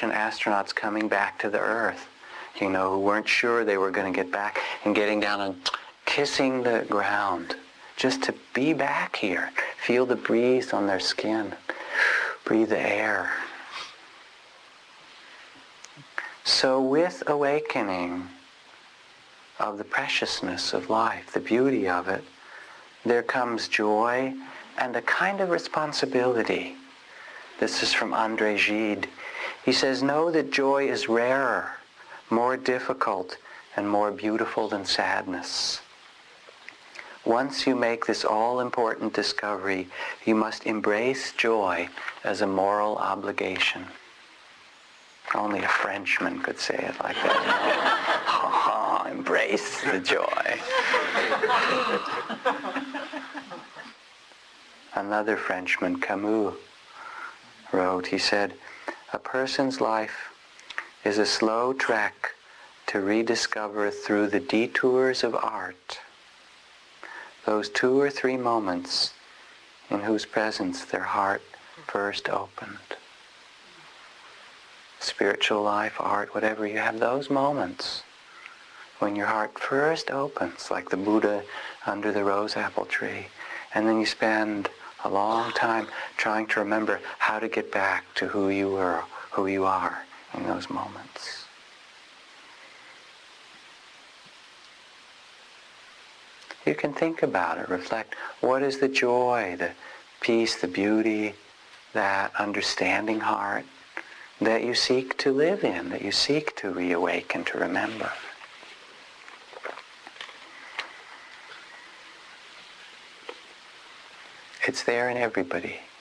Russian astronauts coming back to the Earth, who weren't sure they were going to get back, and getting down and kissing the ground just to be back here. Feel the breeze on their skin. Breathe the air. So with awakening of the preciousness of life, the beauty of it, there comes joy and a kind of responsibility. This is from André Gide. He says, know that joy is rarer, more difficult, and more beautiful than sadness. Once you make this all-important discovery, you must embrace joy as a moral obligation. Only a Frenchman could say it like that. Embrace the joy. Another Frenchman, Camus, wrote, he said, a person's life is a slow trek to rediscover through the detours of art those 2 or 3 moments in whose presence their heart first opened. Spiritual life, art, whatever, you have those moments when your heart first opens, like the Buddha under the rose apple tree, and then you spend a long time trying to remember how to get back to who you were, who you are in those moments. You can think about it, reflect. What is the joy, the peace, the beauty, that understanding heart that you seek to live in, that you seek to reawaken, to remember? It's there in everybody.